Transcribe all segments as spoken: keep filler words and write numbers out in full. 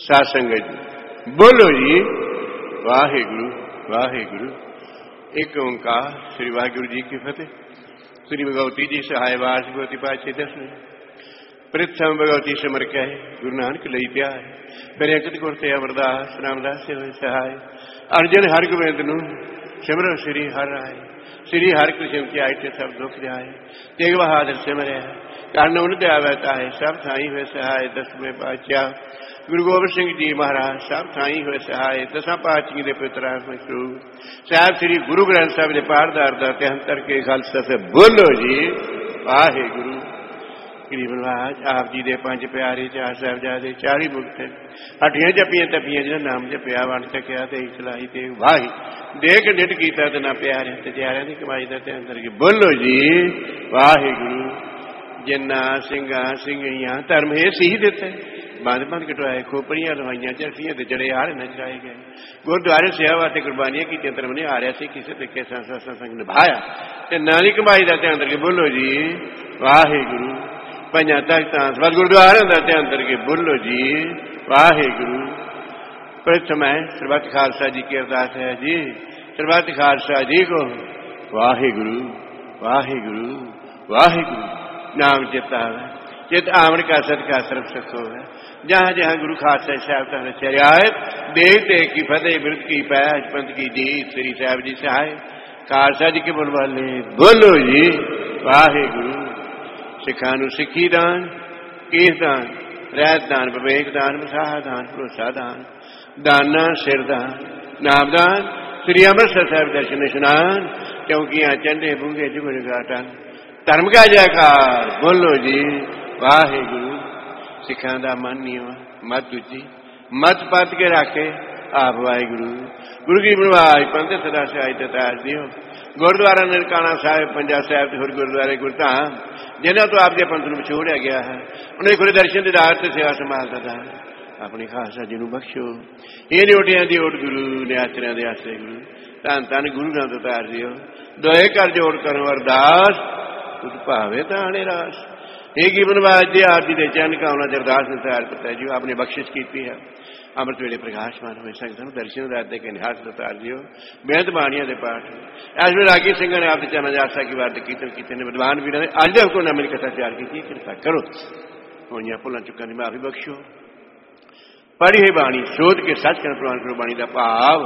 साध संगत जी, बोलो जी वाहिगुरु वाहिगुरु। एक ओंकार श्री वाहिगुरु जी की फतेह। श्री भगवती जी सहाय वास भगवती पाछे दस प्रथम भगवती समर कहे गुरु नानक लई प्यार फिर अंकित गुरते अमरदास रामदास से होए सहाय। अर्जन हर गोबिंद नूं सिमरो श्री हर राय। श्री हर कृष्ण ध्याय ते सब दुख जाए। तेग बहादुर सिमरै कारण उन दयावता है सब थाई हुए सहाय। दसवें पातशाह गुरु गोबिंद सिंह जी महाराज सब थाई हुए सहाय। दसा पातशाही के पुत्रा साहब श्री गुरु ग्रंथ साहब के पाठदार दा तिहत्तर के खालसा से बोलो जी वाहिगुरु। गरीब नवाज आप जी के पंज प्यारे चार साहबजादे चाली मुक्त हटियां जपियां तपियां जिन्हें नाम जपिया वन सकिया ते चलाई ते वाही देख निट कीता ते ना प्यारे ते प्यारियां दी कमाई दा ध्यान करके बोलो जी वाहिगुरु। जिन्ना सिंगा सिंगियां धर्म हे सी दिते बंद बंद कटवाए खोपड़ियां लवाइयां झरसियां ते जड़े हार नचराए गए। गुरुद्वारे सेवा वास्ते कुर्बानियां की धर्म ने आ रहा सी किसी तरीके सत्संग निभाया ते नाली कमाई दा ध्यान करके बोलो जी वाहिगुरु। पंजा तख्तां सत गुरुद्वारे का ध्यान करके बोलो जी वाहिगुरु। प्रथम है सरबत खालसा जी की अरदास है जी सरबत खालसा जी को वाहिगुरु वाहिगुरु वाहिगुरु। नाम चित आवे चित आवन का सदका सर्व सुख होवे। जहां जहां गुरु खालसा साहब का शरियात देवते की फतेह बिरद की पैज पंथ की जीत श्री साहब जी सहाय। खालसा जी के बोल वाले बोलो जी वाहिगुरु। सिखा नूं सिखी दान केस दान रहत दान विवेक दान विसाह दान भरोसा दान दाना सिर दान नाम दान श्री अमृतसर साहब दर्शन स्नान चौकियां चंडे बूंगे जुगन गाटा धर्म का जयकार बोलो जी वाहिगुरु। सिखा दा मन नीवा मत उची मत पत के रखे आप वाहिगुरु। गुरु की बनवाज पंथ सदा सहाय तार दियो। गुरुद्वारा ननकाना साहिब पंजा साहिब होर गुरुद्वारे गुरधाम जिन्हों तो आपके पंथ में छोड़िया गया है उन्हें खुले दर्शन दीदार से सेवा संभालता था अपनी खालसा जी बख्शो। ये ड्यूटियां की ओट गुरु ने आचरिया के आश्रय गुरु धन धन गुरु ग्रंथ उतार दियो। दोए कर जोड़ करो अरदास कुछ भावे ताने रास। एक ही बनवाज जी आप जी के चैन कामना अरदास ने तैयार करता जी आपने बख्शिश की है। अमृत वेले प्रकाशमान हुए संगत दर्शन दाते के निहास उतार दियो। बेहद बाणिया के पाठ इस वे रागी सिंह ने आप चरण आशा की वार्ता कीर्तन किए ने विद्वान वीर ने अज को ना मेरी कथा तैयार की कृपा करो होइयां भुलां चुकां दी माफी बख्शो। पढ़ी हुई बाणी सोच के सच कर प्रवान करो। बाणी का भाव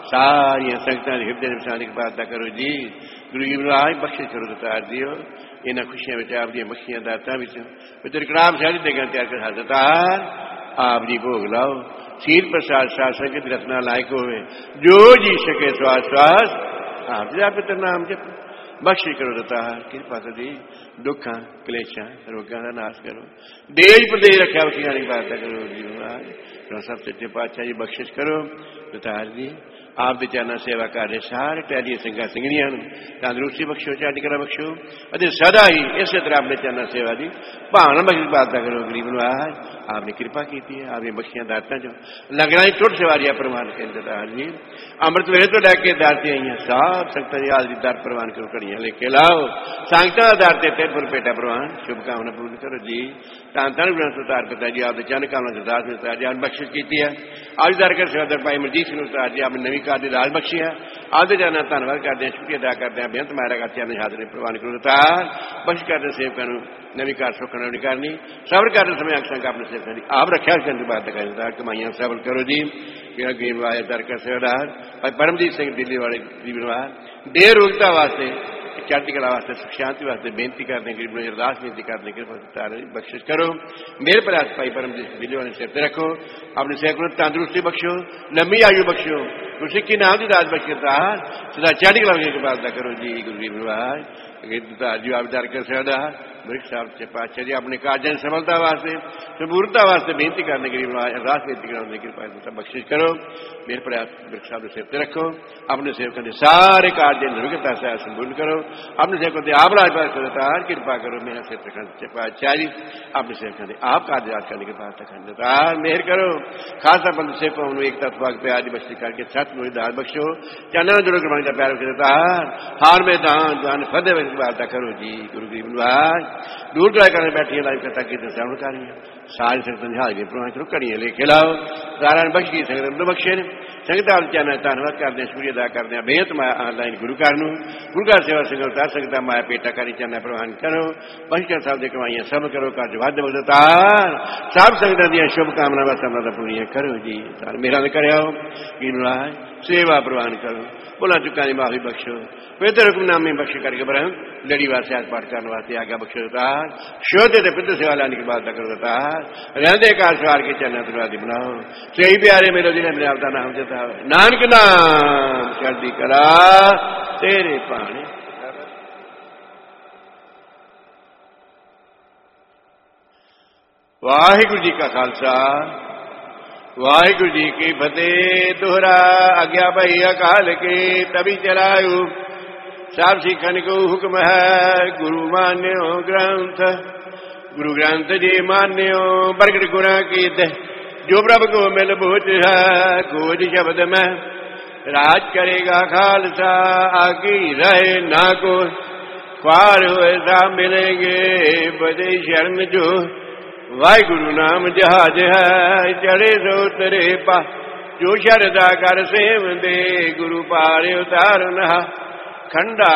सारिया संगतां दे हिरदे विचार की प्रार्थना करो जी। गुरु जी महाराज बख्शिश करो उतार दियो। इन्हां खुशियां विच आप दी मखियां दातां विच विच कलाम शादी देगा तैयार कर हाजतार आप जी भोग लाओ। शील प्रसाद साध संगत रखना लायक होवे जो जी सके श्वास श्वास आप जी आप नाम जप बख्शिश करो दतार कृपा कर दी दुखा क्लेशा रोगां का नाश करो। देश प्रदेश रखा बखियां की प्रार्थना करो जी महाराज सब सच्चे पातशाह जी बख्शिश करो दतार जी। आप दे चरणा सेवा कर रहे सारे टहलिए सिंगा सिंगड़ियां तंदुरुस्ती बख्शो चढ़ कला बख्शो अते सदा ही इस तरह अपने चरणा सेवा की भावना बख्श प्रार्थना करो। गरीब नवाज आपने कृपा की है आपने बख्शियां दातां चो लंगरां दी टुट सवारियां प्रवान कर जी। अमृत वेले तो लैके दर ते आईयां सब संगतां दी हाल दी दर प्रवान करो। घड़ियां लेके लाओ संगतां दा दर ते तेरे पर पेटा प्रवान शुभकामना पूर्ण करो जी। धन धन ग्रंथ उतार करता जी आपने चरण कामना अरदास में उतार जी आपने बख्शिश की है। आज दर कर सेवादार भाई मरजीत सिंह उतार जी आपने नवी कार की राज बख्शी है। आदे जाना धन्यवाद करते हैं शुक्रिया अदा करते हैं बेहद मारा करते हैं हाजिर प्रवान करो उतार बख्श करते सेवकों नवी कार सुखना नहीं करनी सबर करते समय अक्सर अपने सेवकों की आप रखा करने की बात करें कमाइयां सफल करो जी। गरीब आए दर कर सेवादार भाई परमजीत सिंह दिल्ली वाले गरीब देर रोगता वास्ते चढ़ती कला वास्ते सुख शांति वास्ते बेनती करते हैं। गरीब अरदास बेनती करते हैं बख्शिश करो। मेरे पर भाई परमजीत दिल्ली वाले सिर पर रखो अपने सेवकों तंदुरुस्ती बख्शो लंबी आयु बख्शो गुरु सिख की नाम की दास बख्शदार सदा चढ़ती कला की प्रार्थना करो जी। गुरु जी महाराज जी आप दर कर सेवादार वृक्ष साहब से पातशाह जी अपने कार्य सफलता वास्ते संपूर्णता वास्ते बेनती करने के लिए अरदास बेनती करने की कृपा बख्शिश करो। मेरे पर वृक्ष साहब सिर पर रखो अपने सेवकों के सारे कार्य निर्विघ्नता से संपूर्ण करो। अपने सेवकों से आप राजपाल करतार कृपा करो। मेरा सेवक पातशाह जी अपने सेवकों से आप कार्य करने की प्रार्थना करतार मेहर करो। खासा बंद सेवकों एक तत्व पे आज बस्ती करके सत मुझे दान बख्शो चना दुर्ग का प्यार करतार हार में दान दान फतेह की प्रार्थना करो जी। गुरु गरीब दूर दुआ करने बैठी लाइव कथा की श्रवण कर सारी संगत जहाज के प्रवाह चलो घड़ियां लेके लाओ सारा बख्श की संगत बख्शे ने संगत वाल चैनल धन्यवाद करते हैं शुक्रिया अदा करते हैं बेहद माया ऑनलाइन गुरु घर नूं गुरु घर सेवा संगत संगत माया पेटा करी चैनल प्रवान करो बख्शा साहब की कमाइयां सब करो घर वध बगतार सब संगत दी शुभकामनावां सब पूरियां करो जी मेरा करो की सेवा प्रवान करो बोला चुका ने माफी बख्शो पवित्र हुक्मनामे बख्श करके ब्रह्म लड़ी वास्ते आज पाठ करने वास्ते आज्ञा बख्शो तार शुद्ध ते पवित्र सेवा लाने की बात करो तार रहते काल सवार के चरण दरवाजे बनाओ सही प्यारे मेरे दिन अपने आप का नाम देता नानक नाम चढ़ती कला तेरे पानी वाहिगुरु जी का खालसा वाहिगुरु जी की फतेह दोहरा आज्ञा भई अकाल के तभी चलायु सब सिखन को हुक्म है गुरु मान्यो ग्रंथ गुरु ग्रंथ जी मान्यो प्रगट गुणा की जो प्रभु को मिल भूत है खोज शब्द में राज करेगा खालसा आगे रहे ना को ख्वार हुए सा मिलेंगे बदे शरण जो वाहिगुरु नाम जहाज है चढ़े सो तरे पा जो शरदा कर सेव दे गुरु पारे उतार नहा खंडा